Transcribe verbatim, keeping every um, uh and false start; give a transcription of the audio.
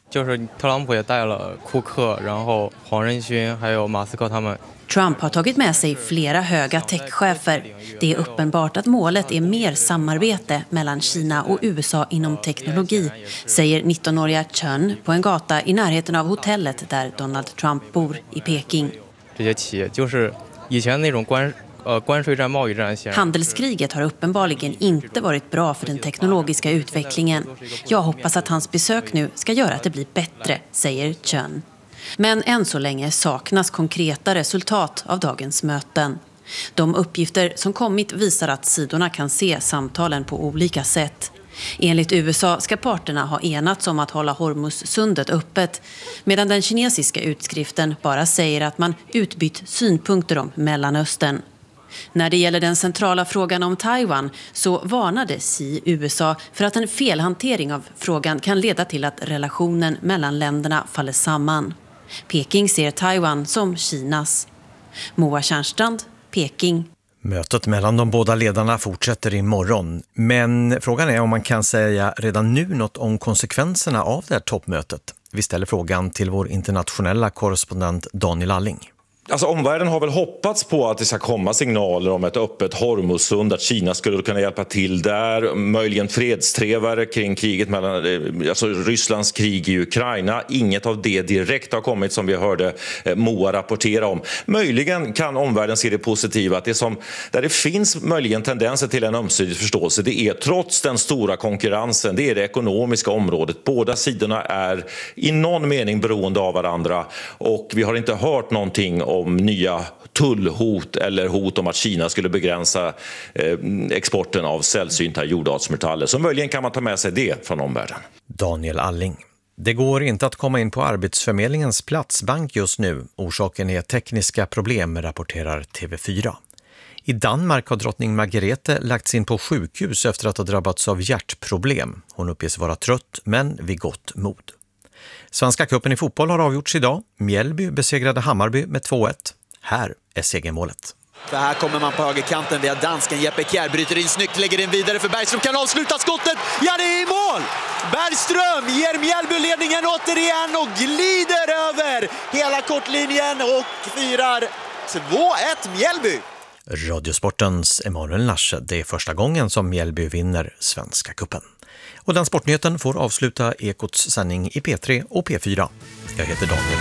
就是特朗普也带了库克，然后黄仁勋还有马斯克他们。 Trump har tagit med sig flera höga techchefer. Det är uppenbart att målet är mer samarbete mellan Kina och U S A inom teknologi, säger nittonåriga Chen på en gata i närheten av hotellet där Donald Trump bor i Peking. Handelskriget har uppenbarligen inte varit bra för den teknologiska utvecklingen. Jag hoppas att hans besök nu ska göra att det blir bättre, säger Chen. Men än så länge saknas konkreta resultat av dagens möten. De uppgifter som kommit visar att sidorna kan se samtalen på olika sätt. Enligt U S A ska parterna ha enats om att hålla Hormuzsundet öppet, medan den kinesiska utskriften bara säger att man utbytt synpunkter om Mellanöstern. När det gäller den centrala frågan om Taiwan så varnade Xi U S A för att en felhantering av frågan kan leda till att relationen mellan länderna faller samman. Peking ser Taiwan som Kinas. Moa Tjärnstrand, Peking. Mötet mellan de båda ledarna fortsätter imorgon. Men frågan är om man kan säga redan nu något om konsekvenserna av det här toppmötet. Vi ställer frågan till vår internationella korrespondent Daniel Alling. Alltså omvärlden har väl hoppats på att det ska komma signaler om ett öppet Hormuzsund, att Kina skulle kunna hjälpa till där, möjligen fredstrevare kring kriget mellan, alltså Rysslands krig i Ukraina. Inget av det direkt har kommit, som vi hörde Moa rapportera om. Möjligen kan omvärlden se det positiva, att det som, där det finns möjligen tendenser till en ömsesidig förståelse, det är trots den stora konkurrensen, det är det ekonomiska området. Båda sidorna är i någon mening beroende av varandra, och vi har inte hört någonting om om nya tullhot eller hot om att Kina skulle begränsa eh, exporten av sällsynta jordartsmetaller. Så möjligen kan man ta med sig det från omvärlden. Daniel Alling. Det går inte att komma in på Arbetsförmedlingens platsbank just nu. Orsaken är tekniska problem, rapporterar T V fyra. I Danmark har drottning Margrethe lagts in på sjukhus efter att ha drabbats av hjärtproblem. Hon uppges vara trött men vid gott mod. Svenska cupen i fotboll har avgjorts idag. Mjällby besegrade Hammarby med två ett. Här är segermålet. För här kommer man på högerkanten via dansken Jeppe Kjær, bryter in snyggt, lägger in vidare för Bergström, kan avsluta skottet. Ja, det är i mål! Bergström ger Mjällby ledningen återigen och glider över hela kortlinjen och firar två ett Mjällby. Radiosportens Emanuel Nasche, det är första gången som Mjällby vinner Svenska cupen. Och den sportnyheten får avsluta Ekots sändning i P tre och P fyra. Jag heter Daniel